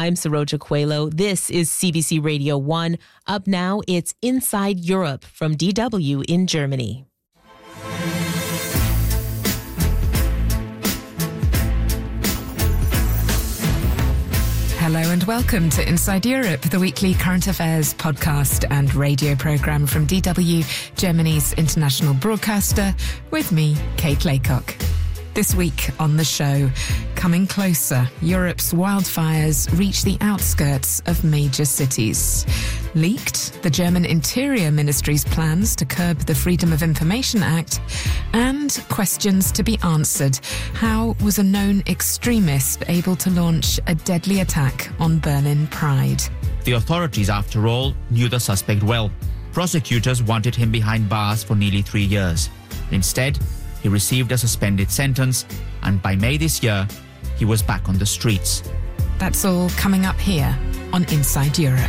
I'm Saroja Coelho. This is CBC Radio 1. Up now, it's Inside Europe from DW in Germany. Hello and welcome to Inside Europe, the weekly current affairs podcast and radio programme from DW, Germany's international broadcaster, with me, Kate Laycock. This week on the show, coming closer, Europe's wildfires reach the outskirts of major cities. Leaked, the German Interior Ministry's plans to curb the Freedom of Information Act, and questions to be answered. How was a known extremist able to launch a deadly attack on Berlin Pride? The authorities, after all, knew the suspect well. Prosecutors wanted him behind bars for nearly 3 years. Instead, he received a suspended sentence, and by May this year, he was back on the streets. That's all coming up here on Inside Europe.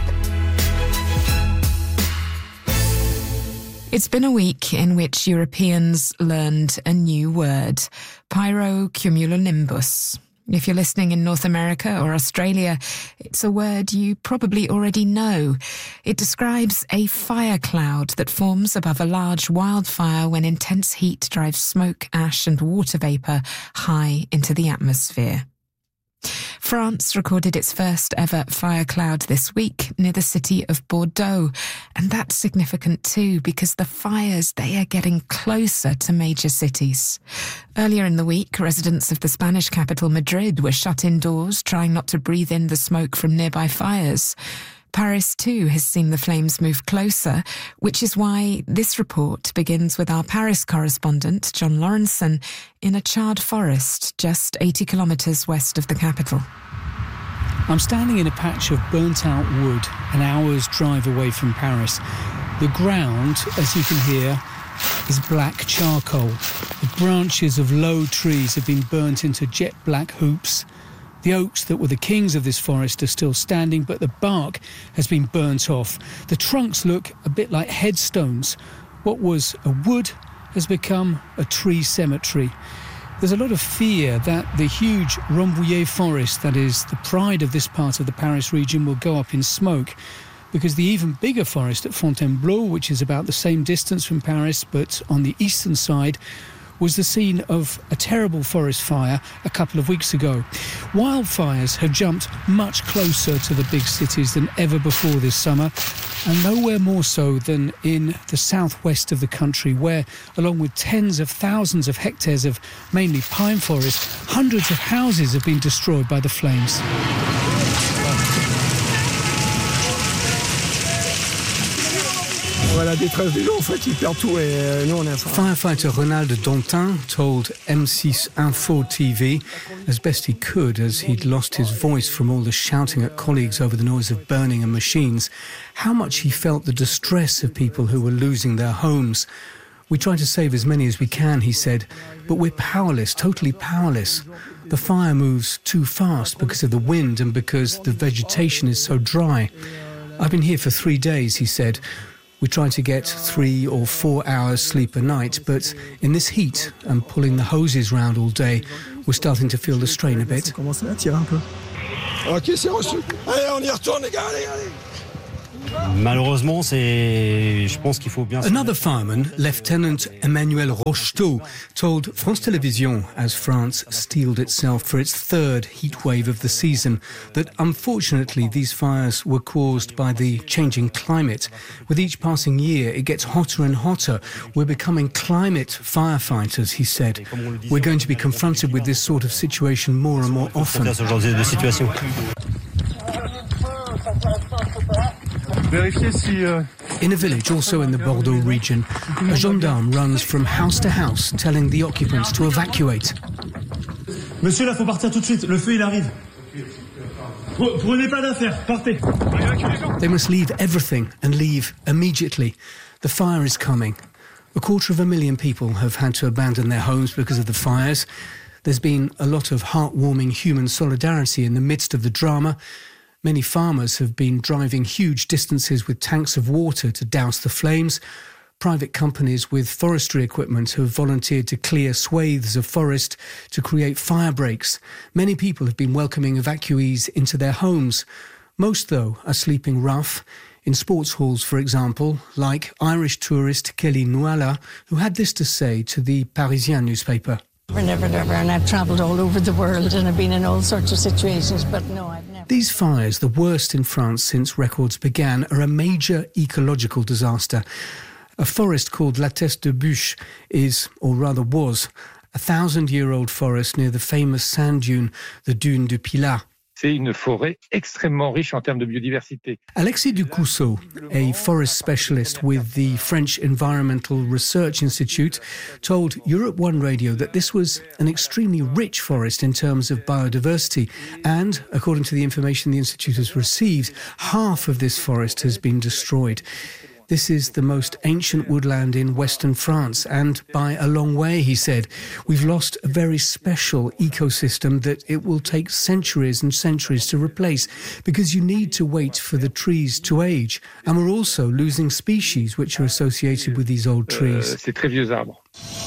It's been a week in which Europeans learned a new word, pyrocumulonimbus. If you're listening in North America or Australia, it's a word you probably already know. It describes a fire cloud that forms above a large wildfire when intense heat drives smoke, ash and water vapour high into the atmosphere. France recorded its first ever fire cloud this week near the city of Bordeaux. And that's significant too, because the fires, they are getting closer to major cities. Earlier in the week, residents of the Spanish capital Madrid were shut indoors, trying not to breathe in the smoke from nearby fires. Paris too has seen the flames move closer, which is why this report begins with our Paris correspondent, John Lawrenson, in a charred forest just 80 kilometres west of the capital. I'm standing in a patch of burnt-out wood, an hour's drive away from Paris. The ground, as you can hear, is black charcoal. The branches of low trees have been burnt into jet-black hoops. The oaks that were the kings of this forest are still standing, but the bark has been burnt off. The trunks look a bit like headstones. What was a wood has become a tree cemetery. There's a lot of fear that the huge Rambouillet forest, that is the pride of this part of the Paris region, will go up in smoke, because the even bigger forest at Fontainebleau, which is about the same distance from Paris but on the eastern side, was the scene of a terrible forest fire a couple of weeks ago. Wildfires have jumped much closer to the big cities than ever before this summer, and nowhere more so than in the southwest of the country, where, along with tens of thousands of hectares of mainly pine forest, hundreds of houses have been destroyed by the flames. Firefighter Ronald Dantin told M6 Info TV, as best he could, as he'd lost his voice from all the shouting at colleagues over the noise of burning and machines, how much he felt the distress of people who were losing their homes. We try to save as many as we can, he said, but we're powerless, totally powerless. The fire moves too fast because of the wind and because the vegetation is so dry. I've been here for 3 days, he said. We try to get 3 or 4 hours sleep a night, but in this heat and pulling the hoses round all day, we're starting to feel the strain a bit. Another fireman, Lieutenant Emmanuel Rocheteau, told France Télévisions, as France steeled itself for its third heat wave of the season, that unfortunately these fires were caused by the changing climate. With each passing year, it gets hotter and hotter. We're becoming climate firefighters, he said. We're going to be confronted with this sort of situation more and more often. In a village also in the Bordeaux region, a gendarme runs from house to house telling the occupants to evacuate. Monsieur, là, faut partir tout de suite. Le feu, il arrive. Prenez pas d'affaires. Partez. They must leave everything and leave immediately. The fire is coming. 250,000 people have had to abandon their homes because of the fires. There's been a lot of heartwarming human solidarity in the midst of the drama. Many farmers have been driving huge distances with tanks of water to douse the flames. private companies with forestry equipment have volunteered to clear swathes of forest to create fire breaks. Many people have been welcoming evacuees into their homes. Most, though, are sleeping rough. In sports halls, for example, like Irish tourist Kelly Nuala, who had this to say to the Parisien newspaper. Never, and I've travelled all over the world and I've been in all sorts of situations, but no, I've never. These fires, the worst in France since records began, are a major ecological disaster. A forest called La Teste de Buch is, or rather was, a 1,000-year-old forest near the famous sand dune, the Dune du Pilat. C'est une forêt extrêmement riche en termes de biodiversité. Alexis Ducousseau, a forest specialist with the French Environmental Research Institute, told Europe 1 Radio that this was an extremely rich forest in terms of biodiversity. And, according to the information the Institute has received, half of this forest has been destroyed. This is the most ancient woodland in Western France, and by a long way, he said. We've lost a very special ecosystem that it will take centuries and centuries to replace, because you need to wait for the trees to age. And we're also losing species which are associated with these old trees. C'est très vieux arbres.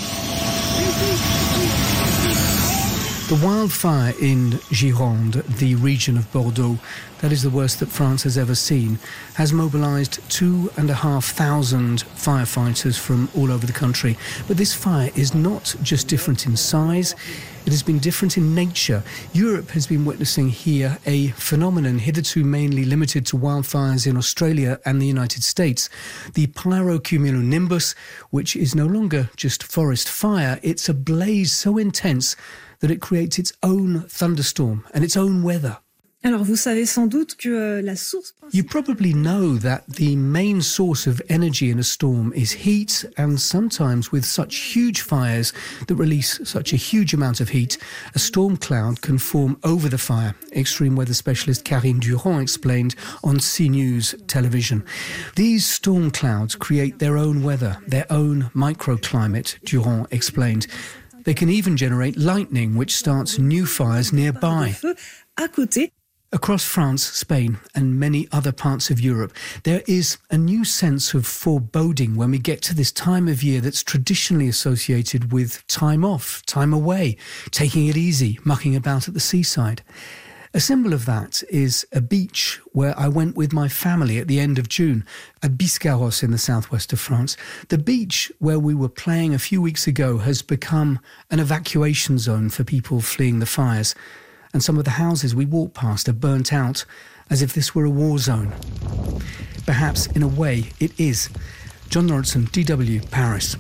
The wildfire in Gironde, the region of Bordeaux, that is the worst that France has ever seen, has mobilised 2,500 firefighters from all over the country. But this fire is not just different in size, it has been different in nature. Europe has been witnessing here a phenomenon hitherto mainly limited to wildfires in Australia and the United States. The pyrocumulonimbus, which is no longer just forest fire, it's a blaze so intense that it creates its own thunderstorm and its own weather. Alors, vous savez sans doute que la source... You probably know that the main source of energy in a storm is heat, and sometimes with such huge fires that release such a huge amount of heat, a storm cloud can form over the fire. Extreme weather specialist Karine Durand explained on CNews television. These storm clouds create their own weather, their own microclimate, Durand explained. They can even generate lightning, which starts new fires nearby. Across France, Spain, and many other parts of Europe, there is a new sense of foreboding when we get to this time of year that's traditionally associated with time off, time away, taking it easy, mucking about at the seaside. A symbol of that is a beach where I went with my family at the end of June, at Biscarrosse in the southwest of France. The beach where we were playing a few weeks ago has become an evacuation zone for people fleeing the fires. And some of the houses we walked past are burnt out, as if this were a war zone. Perhaps, in a way, it is. John Lauritsen, DW, Paris.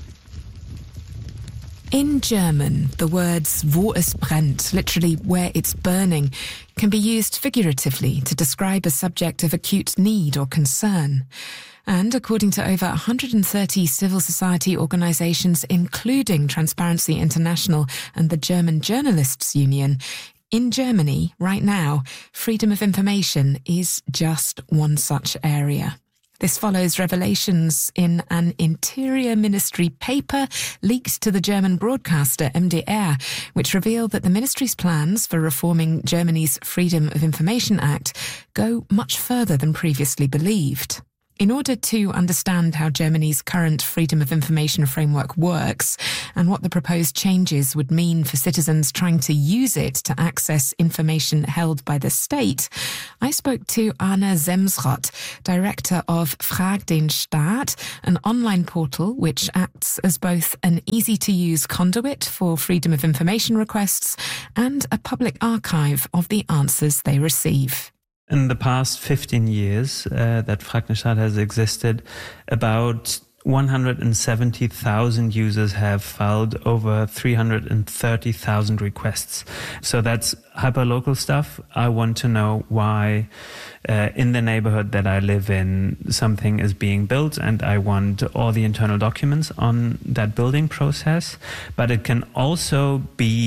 In German, the words wo es brennt, literally where it's burning, can be used figuratively to describe a subject of acute need or concern. And according to over 130 civil society organisations, including Transparency International and the German Journalists Union, in Germany, right now, freedom of information is just one such area. This follows revelations in an Interior Ministry paper leaked to the German broadcaster MDR, which revealed that the ministry's plans for reforming Germany's Freedom of Information Act go much further than previously believed. In order to understand how Germany's current freedom of information framework works and what the proposed changes would mean for citizens trying to use it to access information held by the state, I spoke to Anna Semsrott, director of Frag den Staat, an online portal which acts as both an easy-to-use conduit for freedom of information requests and a public archive of the answers they receive. In the past 15 years that Frag den Staat has existed, about 170,000 users have filed over 330,000 requests. So that's hyperlocal stuff. I want to know why in the neighborhood that I live in something is being built, and I want all the internal documents on that building process. But it can also be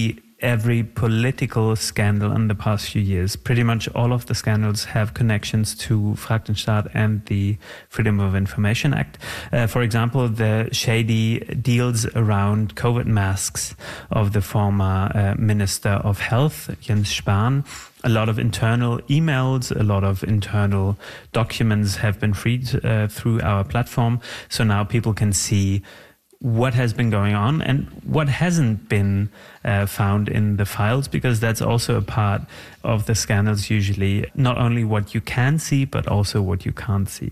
every political scandal in the past few years. Pretty much all of the scandals have connections to Frag den Staat and the Freedom of Information Act. For example, the shady deals around COVID masks of the former Minister of Health, Jens Spahn. A lot of internal emails, a lot of internal documents have been freed through our platform. So now people can see what has been going on and what hasn't been found in the files, because that's also a part of the scandals usually, not only what you can see, but also what you can't see.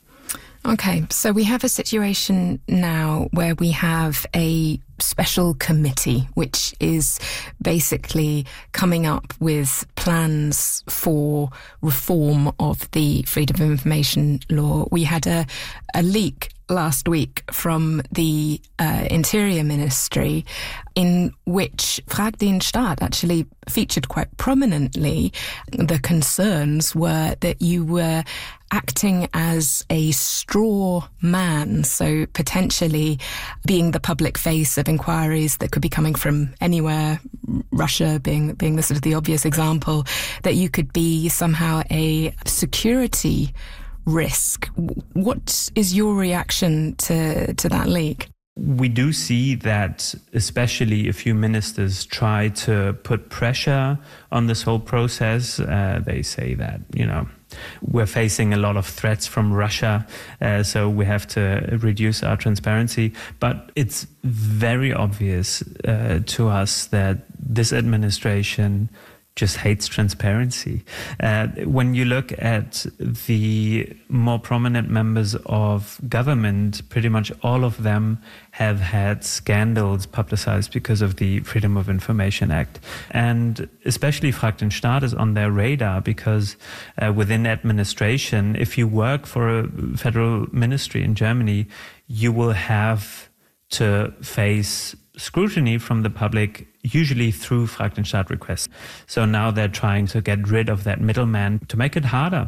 Okay, so we have a situation now where we have a special committee which is basically coming up with plans for reform of the Freedom of Information law. We had a leak last week from the Interior Ministry in which Frag den Staat actually featured quite prominently. The concerns were that you were acting as a straw man, so potentially being the public face of inquiries that could be coming from anywhere, Russia being the sort of the obvious example, that you could be somehow a security risk. What is your reaction to that leak? We do see that especially a few ministers try to put pressure on this whole process. They say that, we're facing a lot of threats from Russia, so we have to reduce our transparency. But it's very obvious to us that this administration just hates transparency. When you look at the more prominent members of government, pretty much all of them have had scandals publicized because of the Freedom of Information Act. And especially Frag den Staat is on their radar because within administration, if you work for a federal ministry in Germany, you will have to face scrutiny from the public, usually through Frag den Staat requests. So now they're trying to get rid of that middleman to make it harder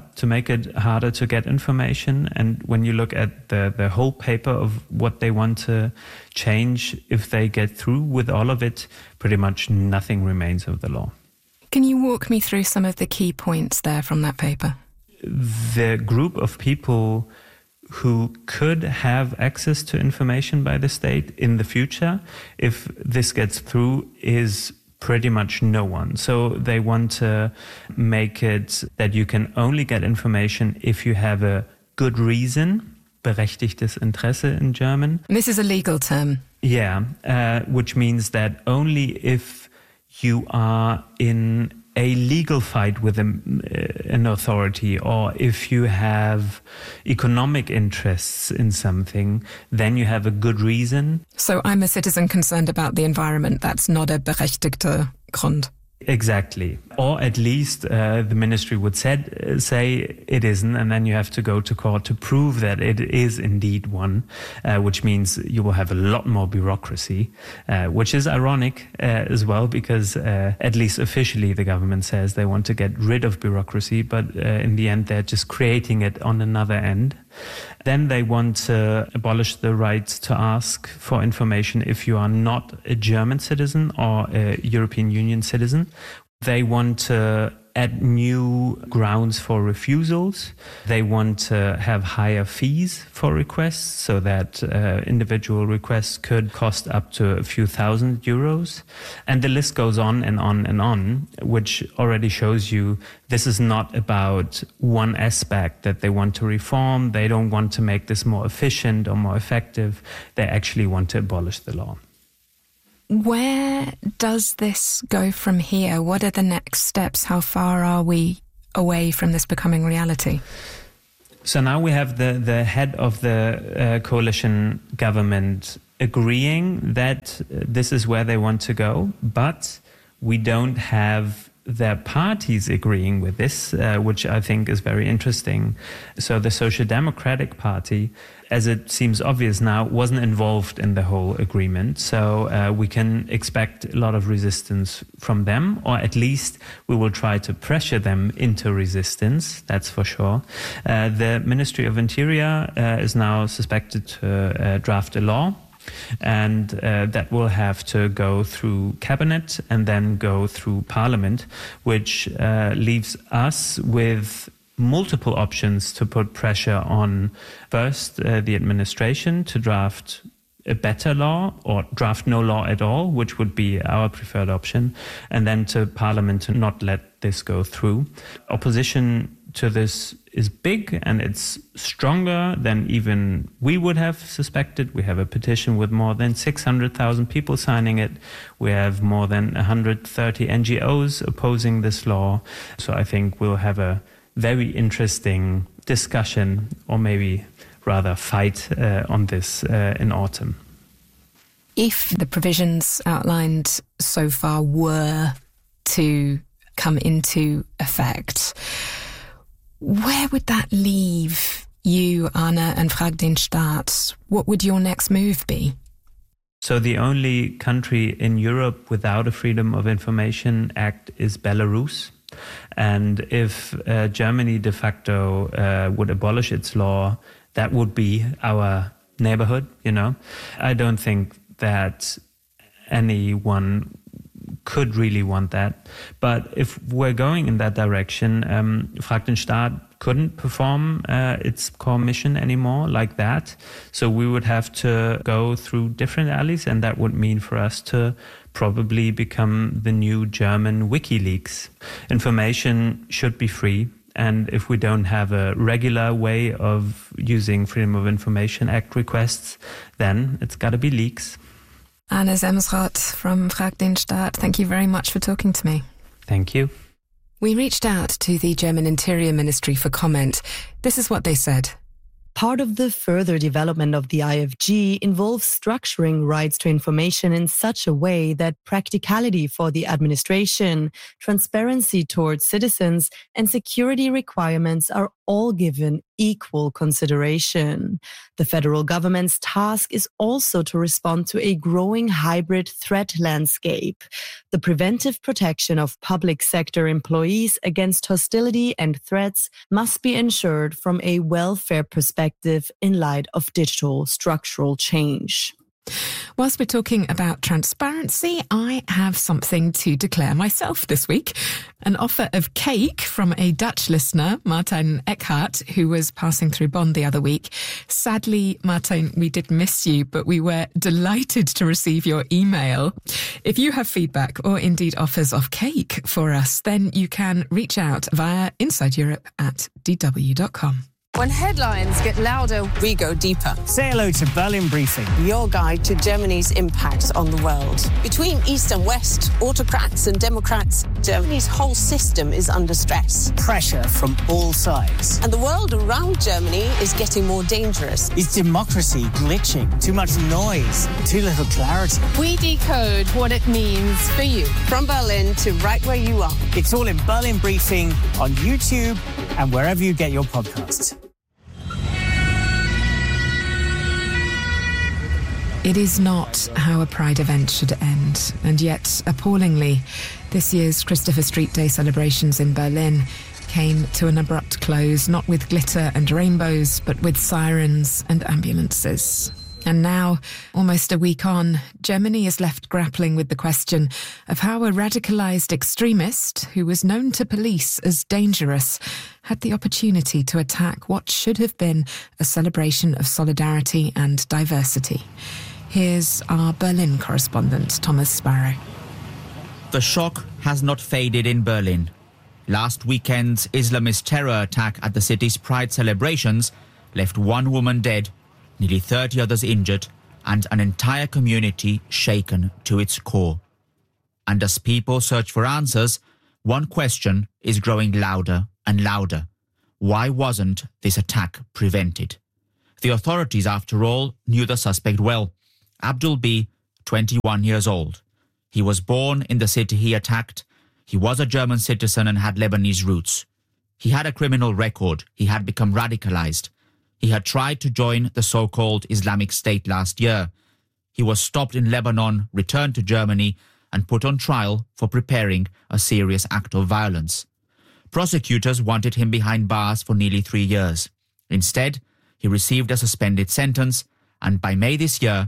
to get information. And when you look at the whole paper of what they want to change, if they get through with all of it, pretty much nothing remains of the law. Can you walk me through some of the key points there from that paper? The group of people who could have access to information by the state in the future, if this gets through, is pretty much no one. So they want to make it that you can only get information if you have a good reason, berechtigtes Interesse in German. This is a legal term. Yeah, which means that only if you are in a legal fight with an authority, or if you have economic interests in something, then you have a good reason. So I'm a citizen concerned about the environment. That's not a berechtigter Grund. Exactly. Or at least the ministry would say it isn't, and then you have to go to court to prove that it is indeed one, which means you will have a lot more bureaucracy, which is ironic as well, because at least officially the government says they want to get rid of bureaucracy, but in the end they're just creating it on another end. Then they want to abolish the right to ask for information if you are not a German citizen or a European Union citizen. They want to add new grounds for refusals. They want to have higher fees for requests so that individual requests could cost up to a few thousand euros. And the list goes on and on and on, which already shows you this is not about one aspect that they want to reform. They don't want to make this more efficient or more effective. They actually want to abolish the law. Where does this go from here? What are the next steps? How far are we away from this becoming reality? So now we have the head of the coalition government agreeing that this is where they want to go, but we don't have their parties agreeing with this, which I think is very interesting. So the Social Democratic Party, as it seems obvious now, wasn't involved in the whole agreement. So we can expect a lot of resistance from them, or at least we will try to pressure them into resistance, that's for sure. The Ministry of Interior is now suspected to draft a law And that will have to go through cabinet and then go through parliament, which leaves us with multiple options to put pressure on first the administration to draft a better law or draft no law at all, which would be our preferred option, and then to parliament to not let this go through. Opposition to this is big and it's stronger than even we would have suspected. We have a petition with more than 600,000 people signing it. We have more than 130 NGOs opposing this law. So I think we'll have a very interesting discussion, or maybe rather fight on this in autumn. If the provisions outlined so far were to come into effect, where would that leave you, Anna, and Frag den Staat? What would your next move be? So the only country in Europe without a Freedom of Information Act is Belarus. And if Germany de facto would abolish its law, that would be our neighborhood, you know. I don't think that anyone could really want that. But if we're going in that direction, Frag den Staat couldn't perform its core mission anymore like that. So we would have to go through different alleys, and that would mean for us to probably become the new German WikiLeaks. Information should be free. And if we don't have a regular way of using Freedom of Information Act requests, then it's got to be leaks. Anna Semsrott from Frag den Staat, thank you very much for talking to me. Thank you. We reached out to the German Interior Ministry for comment. This is what they said. Part of the further development of the IFG involves structuring rights to information in such a way that practicality for the administration, transparency towards citizens, and security requirements are all given equal consideration. The federal government's task is also to respond to a growing hybrid threat landscape. The preventive protection of public sector employees against hostility and threats must be ensured from a welfare perspective in light of digital structural change. Whilst we're talking about transparency, I have something to declare myself this week. An offer of cake from a Dutch listener, Martijn Eckhart, who was passing through Bonn the other week. Sadly, Martijn, we did miss you, but we were delighted to receive your email. If you have feedback or indeed offers of cake for us, then you can reach out via insideeurope@dw.com. When headlines get louder, we go deeper. Say hello to Berlin Briefing, your guide to Germany's impact on the world. Between East and West, autocrats and democrats, Germany's whole system is under stress. Pressure from all sides. And the world around Germany is getting more dangerous. Is democracy glitching? Too much noise? Too little clarity? We decode what it means for you. From Berlin to right where you are. It's all in Berlin Briefing on YouTube and wherever you get your podcasts. It is not how a Pride event should end, and yet, appallingly, this year's Christopher Street Day celebrations in Berlin came to an abrupt close, not with glitter and rainbows, but with sirens and ambulances. And now, almost a week on, Germany is left grappling with the question of how a radicalised extremist, who was known to police as dangerous, had the opportunity to attack what should have been a celebration of solidarity and diversity. Here's our Berlin correspondent, Thomas Sparrow. The shock has not faded in Berlin. Last weekend's Islamist terror attack at the city's Pride celebrations left one woman dead, nearly 30 others injured, and an entire community shaken to its core. And as people search for answers, one question is growing louder and louder. Why wasn't this attack prevented? The authorities, after all, knew the suspect well. Abdul B., 21 years old. He was born in the city he attacked. He was a German citizen and had Lebanese roots. He had a criminal record. He had become radicalized. He had tried to join the so-called Islamic State last year. He was stopped in Lebanon, returned to Germany, and put on trial for preparing a serious act of violence. Prosecutors wanted him behind bars for nearly 3 years. Instead, he received a suspended sentence, and by May this year,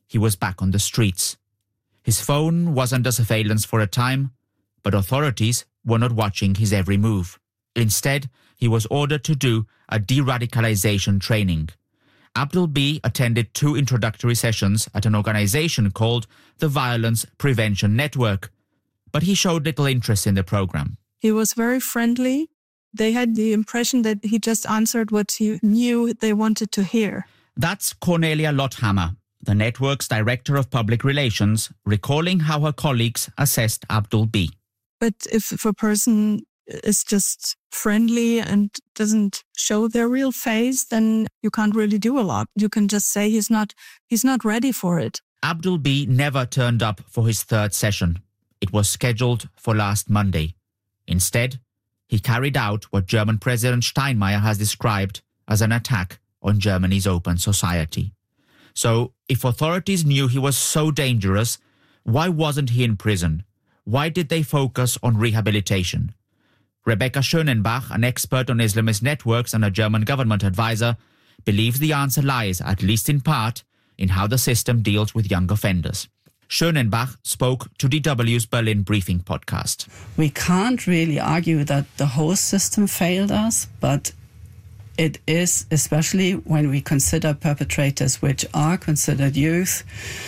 he was back on the streets. His phone was under surveillance for a time, but authorities were not watching his every move. Instead, he was ordered to do a de-radicalization training. Abdul B attended 2 introductory sessions at an organization called the Violence Prevention Network, but he showed little interest in the program. He was very friendly. They had the impression that he just answered what he knew they wanted to hear. That's Cornelia Lotthammer, the network's director of public relations, recalling how her colleagues assessed Abdul B. But if a person is just friendly and doesn't show their real face, then you can't really do a lot. You can just say he's not ready for it. Abdul B never turned up for his 3rd session. It was scheduled for last Monday. Instead, he carried out what German President Steinmeier has described as an attack on Germany's open society. So, if authorities knew he was so dangerous, why wasn't he in prison? Why did they focus on rehabilitation? Rebecca Schönenbach, an expert on Islamist networks and a German government advisor, believes the answer lies, at least in part, in how the system deals with young offenders. Schönenbach spoke to DW's Berlin Briefing podcast. We can't really argue that the whole system failed us, but it is, especially when we consider perpetrators which are considered youth,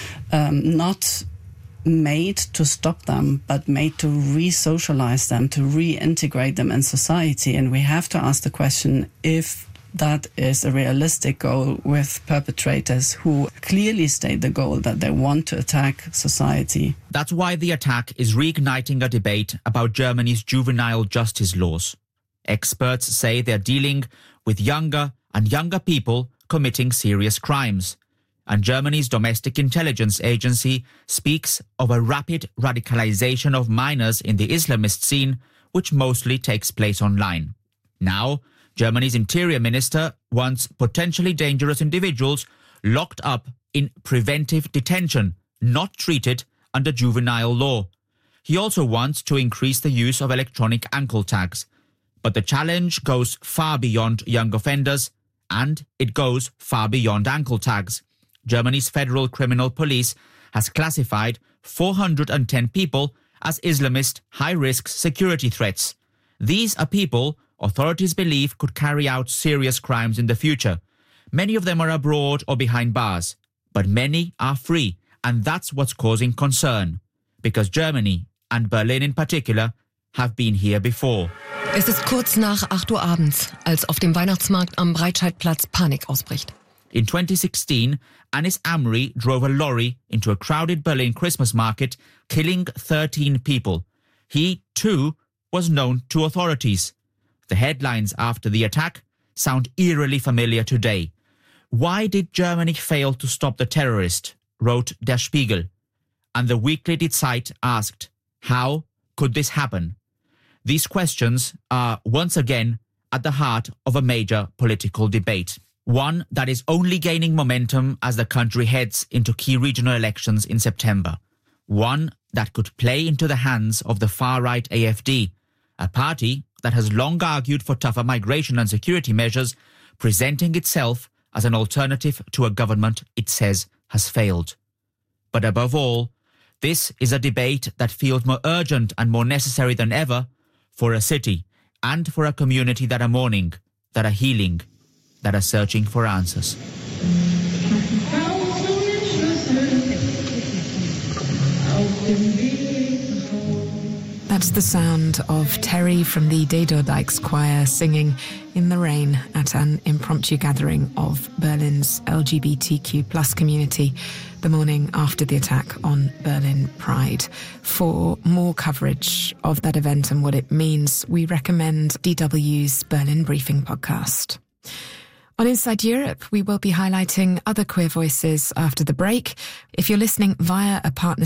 not made to stop them, but made to re-socialize them, to reintegrate them in society. And we have to ask the question if that is a realistic goal with perpetrators who clearly state the goal that they want to attack society. That's why the attack is reigniting a debate about Germany's juvenile justice laws. Experts say they're dealing with younger and younger people committing serious crimes. And Germany's Domestic Intelligence Agency speaks of a rapid radicalization of minors in the Islamist scene, which mostly takes place online. Now, Germany's Interior Minister wants potentially dangerous individuals locked up in preventive detention, not treated under juvenile law. He also wants to increase the use of electronic ankle tags. But the challenge goes far beyond young offenders, and it goes far beyond ankle tags. Germany's Federal Criminal Police has classified 410 people as Islamist high-risk security threats. These are people authorities believe could carry out serious crimes in the future. Many of them are abroad or behind bars, but many are free, and that's what's causing concern, because Germany, and Berlin in particular, have been here before. Es ist kurz nach 8 Uhr abends, als auf dem Weihnachtsmarkt am Breitscheidplatz Panik ausbricht. In 2016, Anis Amri drove a lorry into a crowded Berlin Christmas market, killing 13 people. He, too, was known to authorities. The headlines after the attack sound eerily familiar today. Why did Germany fail to stop the terrorist? Wrote Der Spiegel. And the weekly Die Zeit asked, how could this happen? These questions are once again at the heart of a major political debate. One that is only gaining momentum as the country heads into key regional elections in September. One that could play into the hands of the far-right AfD, a party that has long argued for tougher migration and security measures, presenting itself as an alternative to a government it says has failed. But above all, this is a debate that feels more urgent and more necessary than ever for a city and for a community that are mourning, that are healing, that are searching for answers. That's the sound of Terry from the Dedodikes Choir singing in the rain at an impromptu gathering of Berlin's LGBTQ+ community the morning after the attack on Berlin Pride. For more coverage of that event and what it means, we recommend DW's Berlin Briefing podcast. On Inside Europe, we will be highlighting other queer voices after the break. If you're listening via a partner